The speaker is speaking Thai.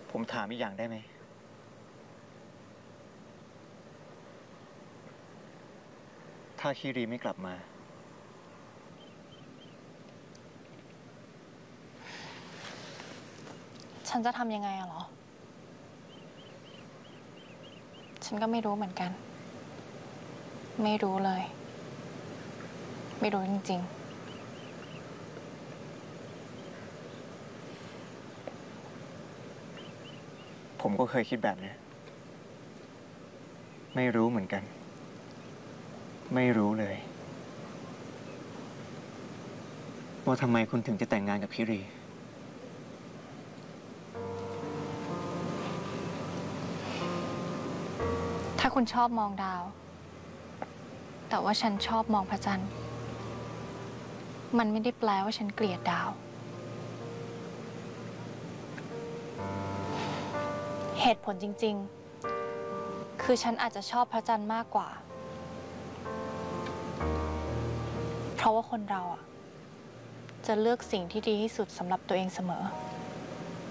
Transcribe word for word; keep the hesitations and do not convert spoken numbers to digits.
ผมถามอีกอย่างได้ไหมถ้าคีรีไม่กลับมาฉันจะทำยังไงอะเหรอฉันก็ไม่รู้เหมือนกันไม่รู้เลยไม่รู้จริงๆผมก็เคยคิดแบบนี้ไม่รู้เหมือนกันไม่รู้เลยว่าทำไมคุณถึงจะแต่งงานกับคีรีถ้าคุณชอบมองดาวแต่ว่าฉันชอบมองพระจันทร์มันไม่ได้แปลว่าฉันเกลียดดาวเหตุผลจริงๆคือฉันอาจจะชอบพระจันทร์มากกว่าเพราะว่าคนเราอะจะเลือกสิ่งที่ดีที่สุดสำหรับตัวเองเสมอ